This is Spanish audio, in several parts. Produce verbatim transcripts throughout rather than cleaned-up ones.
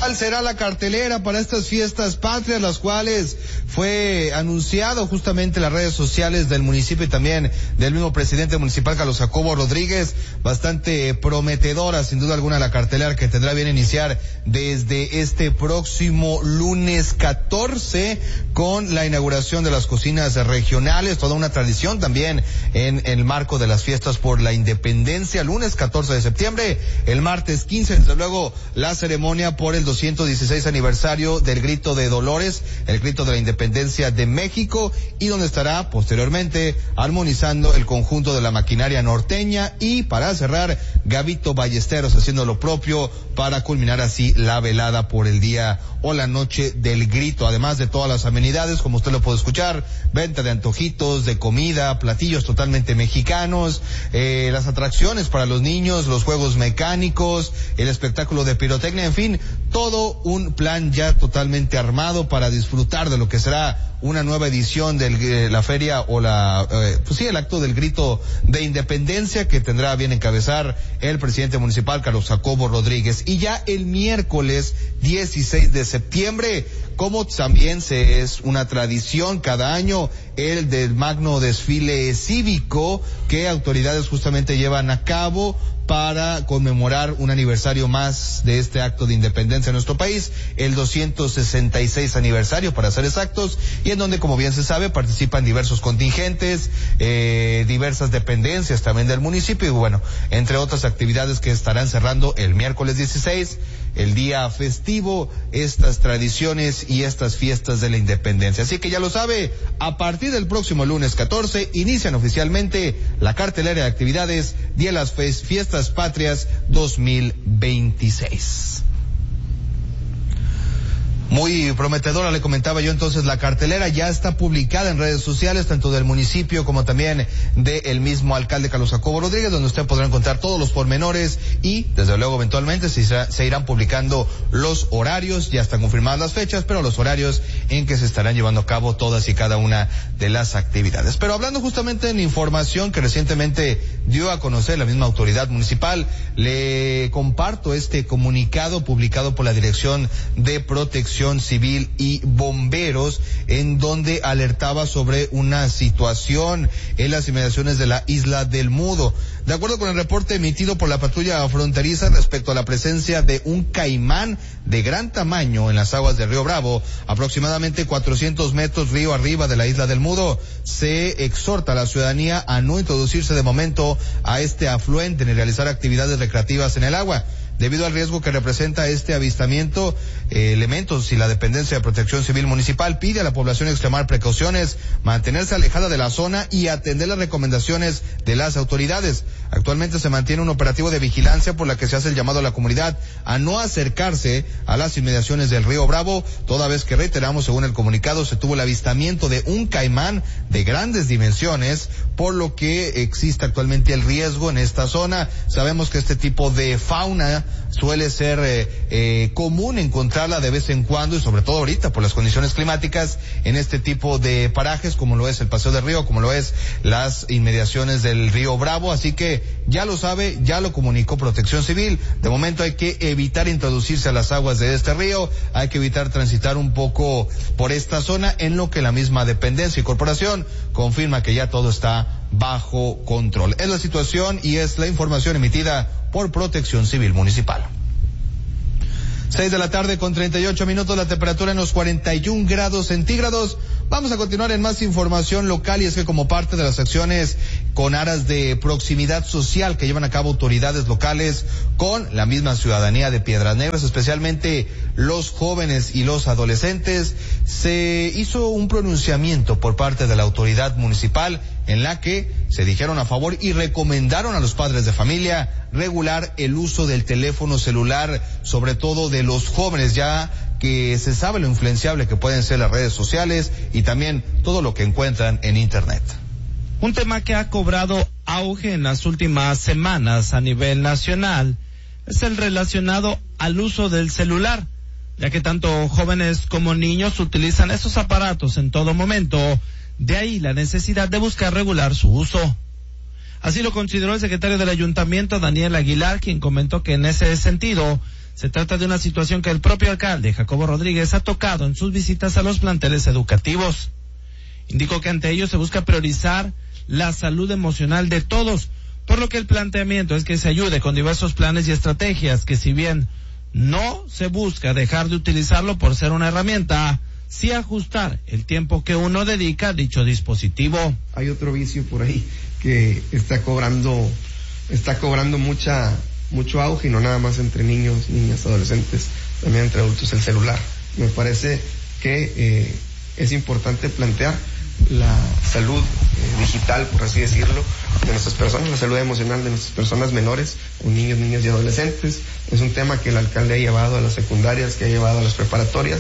¿Cuál será la cartelera para estas fiestas patrias, las cuales fue anunciado justamente en las redes sociales del municipio y también del mismo presidente municipal, Carlos Jacobo Rodríguez? Bastante prometedora, sin duda alguna, la cartelera que tendrá bien iniciar desde este próximo lunes catorce con la inauguración de las cocinas regionales, toda una tradición también en el marco de las fiestas por la independencia, lunes catorce de septiembre, el martes quince, desde luego, la ceremonia por el doscientos dieciséis aniversario del Grito de Dolores, el Grito de la Independencia de México, y donde estará posteriormente armonizando el conjunto de la maquinaria norteña, y para cerrar, Gabito Ballesteros haciendo lo propio para culminar así la velada por el día o la noche del Grito, además de todas las amenidades, como usted lo puede escuchar, venta de antojitos, de comida, platillos totalmente mexicanos, eh, las atracciones para los niños, los juegos mecánicos, el espectáculo de pirotecnia, en fin, todo un plan ya totalmente armado para disfrutar de lo que será una nueva edición de eh, la feria o la, eh, pues sí, el acto del Grito de Independencia que tendrá bien encabezar el presidente municipal, Carlos Jacobo Rodríguez. Y ya el miércoles dieciséis de septiembre, como también se es una tradición cada año, el del magno desfile cívico que autoridades justamente llevan a cabo para conmemorar un aniversario más de este acto de independencia en nuestro país, el doscientos sesenta y seis aniversario para ser exactos, y en donde, como bien se sabe, participan diversos contingentes, eh, diversas dependencias también del municipio, y bueno, entre otras actividades que estarán cerrando el miércoles dieciséis, el día festivo, estas tradiciones y estas fiestas de la independencia. Así que ya lo sabe, a partir del próximo lunes catorce inician oficialmente la cartelera de actividades de las fiestas patrias dos mil veintiséis. Muy prometedora, le comentaba yo entonces, la cartelera ya está publicada en redes sociales, tanto del municipio como también del mismo alcalde Carlos Jacobo Rodríguez, donde usted podrá encontrar todos los pormenores y, desde luego, eventualmente se, irá, se irán publicando los horarios, ya están confirmadas las fechas, pero los horarios en que se estarán llevando a cabo todas y cada una de las actividades. Pero hablando justamente en información que recientemente dio a conocer la misma autoridad municipal, le comparto este comunicado publicado por la Dirección de Protección Civil y Bomberos, en donde alertaba sobre una situación en las inmediaciones de la Isla del Mudo. De acuerdo con el reporte emitido por la patrulla fronteriza respecto a la presencia de un caimán de gran tamaño en las aguas del río Bravo, aproximadamente cuatrocientos metros río arriba de la Isla del Mudo, se exhorta a la ciudadanía a no introducirse de momento a este afluente ni realizar actividades recreativas en el agua. Debido al riesgo que representa este avistamiento, eh, elementos y la Dependencia de Protección Civil Municipal pide a la población extremar precauciones, mantenerse alejada de la zona y atender las recomendaciones de las autoridades. Actualmente se mantiene un operativo de vigilancia por la que se hace el llamado a la comunidad a no acercarse a las inmediaciones del río Bravo, toda vez que, reiteramos, según el comunicado, se tuvo el avistamiento de un caimán de grandes dimensiones, por lo que existe actualmente el riesgo en esta zona. Sabemos que este tipo de fauna suele ser eh, eh, común encontrarla de vez en cuando, y sobre todo ahorita por las condiciones climáticas en este tipo de parajes, como lo es el Paseo del Río, como lo es las inmediaciones del río Bravo. Así que ya lo sabe, ya lo comunicó Protección Civil. De momento hay que evitar introducirse a las aguas de este río, hay que evitar transitar un poco por esta zona, en lo que la misma dependencia y corporación confirma que ya todo está bajo control. Es la situación y es la información emitida por Protección Civil Municipal. Seis de la tarde con treinta y ocho minutos, la temperatura en los cuarenta y un grados centígrados. Vamos a continuar en más información local, y es que como parte de las acciones con aras de proximidad social que llevan a cabo autoridades locales con la misma ciudadanía de Piedras Negras, especialmente los jóvenes y los adolescentes, se hizo un pronunciamiento por parte de la autoridad municipal en la que se dijeron a favor y recomendaron a los padres de familia regular el uso del teléfono celular, sobre todo de los jóvenes, ya que se sabe lo influenciable que pueden ser las redes sociales y también todo lo que encuentran en Internet. Un tema que ha cobrado auge en las últimas semanas a nivel nacional es el relacionado al uso del celular, ya que tanto jóvenes como niños utilizan esos aparatos en todo momento. De ahí la necesidad de buscar regular su uso. Así lo consideró el secretario del Ayuntamiento, Daniel Aguilar, quien comentó que en ese sentido Se trata de una situación que el propio alcalde, Jacobo Rodríguez, ha tocado en sus visitas a los planteles educativos. Indicó que ante ello se busca priorizar la salud emocional de todos, por lo que el planteamiento es que se ayude con diversos planes y estrategias que, si bien no se busca dejar de utilizarlo por ser una herramienta, sí ajustar el tiempo que uno dedica a dicho dispositivo. Hay otro vicio por ahí que está cobrando, está cobrando mucha, mucho auge, y no nada más entre niños, niñas, adolescentes, también entre adultos, el celular. Me parece que eh, es importante plantear la salud eh, digital, por así decirlo, de nuestras personas, la salud emocional de nuestras personas menores, con niños, niñas y adolescentes. Es un tema que el alcalde ha llevado a las secundarias, que ha llevado a las preparatorias,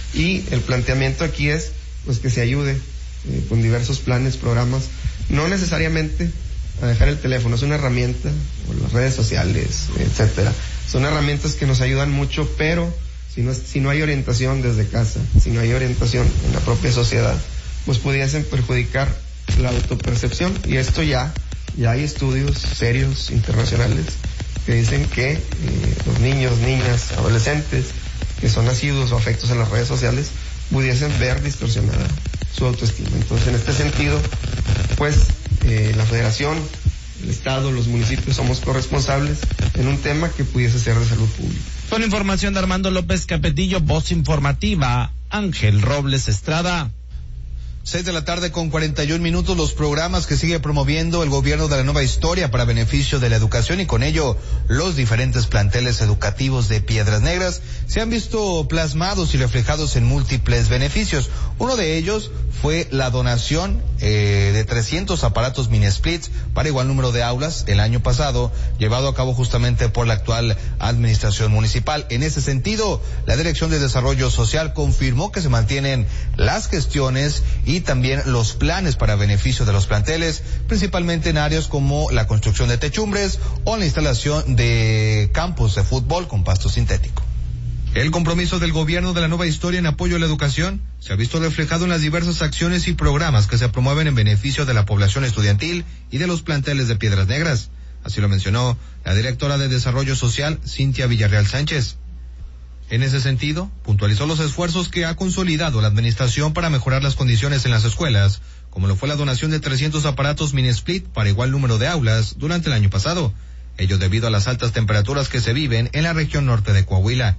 y el planteamiento aquí es pues que se ayude eh, con diversos planes, programas, no necesariamente a dejar el teléfono, es una herramienta, o las redes sociales, etcétera. Son herramientas que nos ayudan mucho, pero si no, si no hay orientación desde casa, si no hay orientación en la propia sociedad, pues pudiesen perjudicar la autopercepción, y esto ya, ya hay estudios serios internacionales que dicen que eh, los niños, niñas, adolescentes que son asiduos o afectos en las redes sociales pudiesen ver distorsionada su autoestima. Entonces, en este sentido, pues eh, la federación, el estado, los municipios somos corresponsables en un tema que pudiese ser de salud pública. Con información de Armando López Capetillo, voz informativa, Ángel Robles Estrada. Seis de la tarde con cuarenta y un minutos, los programas que sigue promoviendo el gobierno de la Nueva Historia para beneficio de la educación y con ello los diferentes planteles educativos de Piedras Negras se han visto plasmados y reflejados en múltiples beneficios. Uno de ellos fue la donación eh, de trescientos aparatos mini splits para igual número de aulas el año pasado, llevado a cabo justamente por la actual administración municipal. En ese sentido, la Dirección de Desarrollo Social confirmó que se mantienen las gestiones y también los planes para beneficio de los planteles, principalmente en áreas como la construcción de techumbres o la instalación de campos de fútbol con pasto sintético. El compromiso del gobierno de la Nueva Historia en apoyo a la educación se ha visto reflejado en las diversas acciones y programas que se promueven en beneficio de la población estudiantil y de los planteles de Piedras Negras. Así lo mencionó la directora de Desarrollo Social, Cintia Villarreal Sánchez. En ese sentido, puntualizó los esfuerzos que ha consolidado la administración para mejorar las condiciones en las escuelas, como lo fue la donación de trescientos aparatos mini split para igual número de aulas durante el año pasado, ello debido a las altas temperaturas que se viven en la región norte de Coahuila.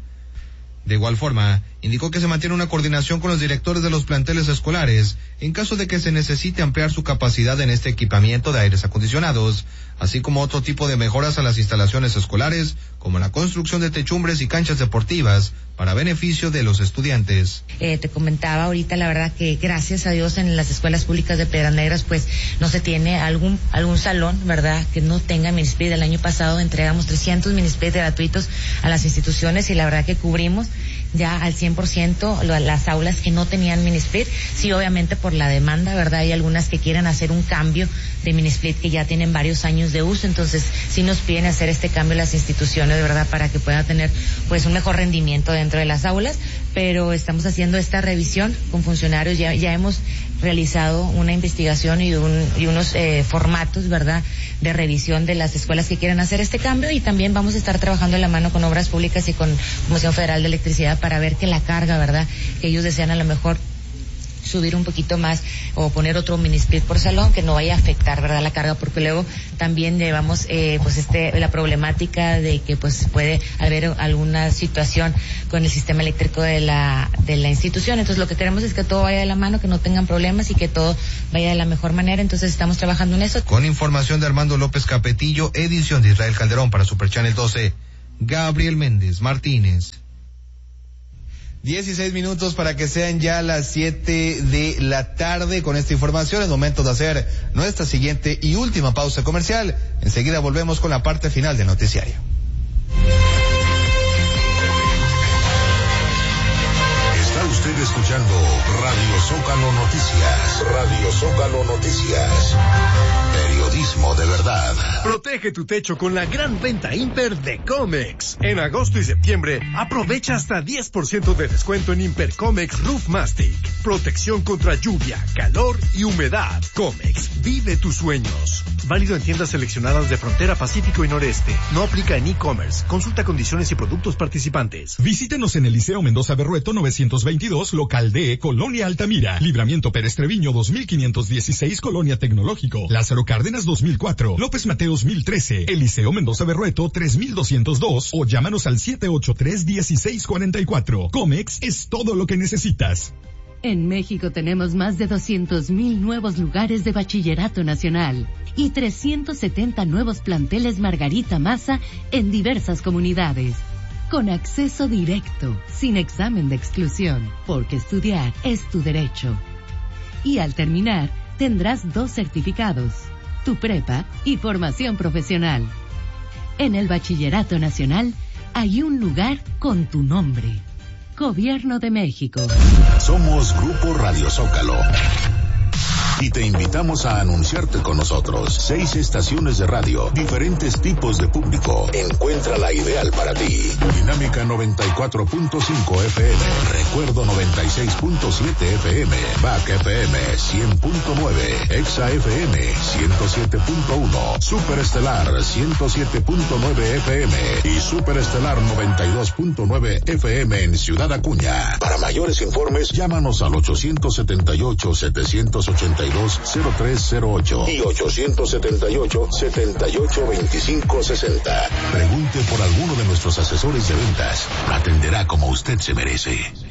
De igual forma, indicó que se mantiene una coordinación con los directores de los planteles escolares en caso de que se necesite ampliar su capacidad en este equipamiento de aires acondicionados, así como otro tipo de mejoras a las instalaciones escolares, como la construcción de techumbres y canchas deportivas para beneficio de los estudiantes. Eh, te comentaba ahorita, la verdad que gracias a Dios en las escuelas públicas de Piedras Negras pues no se tiene algún algún salón, ¿verdad?, que no tenga minisplit. El año pasado entregamos trescientos minisplit gratuitos a las instituciones y la verdad que cubrimos ya al cien por ciento las aulas que no tenían minisplit. Sí, obviamente por la demanda, ¿verdad? Hay algunas que quieren hacer un cambio de minisplit que ya tienen varios años de uso, entonces sí nos piden hacer este cambio las instituciones, de verdad, para que puedan tener pues un mejor rendimiento dentro de las aulas, pero estamos haciendo esta revisión con funcionarios, ya, ya hemos realizado una investigación y, un, y unos eh, formatos, ¿verdad?, de revisión de las escuelas que quieren hacer este cambio, y también vamos a estar trabajando de la mano con Obras Públicas y con Comisión Federal de Electricidad para ver que la carga, ¿verdad?, que ellos desean a lo mejor subir un poquito más o poner otro minisplit por salón que no vaya a afectar, ¿verdad?, la carga, porque luego también llevamos eh, pues este la problemática de que pues puede haber alguna situación con el sistema eléctrico de la de la institución. Entonces lo que queremos es que todo vaya de la mano, que no tengan problemas y que todo vaya de la mejor manera. Entonces estamos trabajando en eso. Con información de Armando López Capetillo, edición de Israel Calderón para Super Channel doce, Gabriel Méndez Martínez. dieciséis minutos para que sean ya las siete de la tarde. Con esta información es momento de hacer nuestra siguiente y última pausa comercial. Enseguida volvemos con la parte final del noticiario. Está usted escuchando Radio Zócalo Noticias. Radio Zócalo Noticias. Periodismo de verdad. Protege tu techo con la gran venta Imper de Comex. En agosto y septiembre, aprovecha hasta diez por ciento de descuento en Imper Comex Roof Mastic. Protección contra lluvia, calor y humedad. Comex, vive tus sueños. Válido en tiendas seleccionadas de Frontera Pacífico y Noreste. No aplica en e-commerce. Consulta condiciones y productos participantes. Visítenos en el Liceo Mendoza Berrueto novecientos veintidós, local D, Colonia Altamira. Libramiento Pérez Treviño dos mil quinientos dieciséis, Colonia Tecnológico. Lázaro Cárdenas dos mil cuatro. López Mateos mil trece. El Liceo Mendoza Berrueto tres mil doscientos dos o llámanos al siete ocho tres, uno seis cuatro cuatro. Comex es todo lo que necesitas. En México tenemos más de doscientos mil nuevos lugares de bachillerato nacional y trescientos setenta nuevos planteles Margarita Maza en diversas comunidades. Con acceso directo, sin examen de exclusión, porque estudiar es tu derecho. Y al terminar, tendrás dos certificados, tu prepa y formación profesional. En el Bachillerato Nacional hay un lugar con tu nombre. Gobierno de México. Somos Grupo Radio Zócalo. Y te invitamos a anunciarte con nosotros. Seis estaciones de radio, diferentes tipos de público. Encuentra la ideal para ti. Dinámica noventa y cuatro punto cinco F M. Recuerdo noventa y seis punto siete F M. Back F M cien punto nueve. Exa F M ciento siete punto uno. Superestelar ciento siete punto nueve F M. Y Superestelar noventa y dos punto nueve F M en Ciudad Acuña. Para mayores informes, llámanos al ochocientos setenta y ocho, setecientos ochenta y dos, cero tres cero ocho y ochocientos setenta y ocho, setenta y ocho, veinticinco sesenta. Pregunte por alguno de nuestros asesores de ventas. Lo atenderá como usted se merece.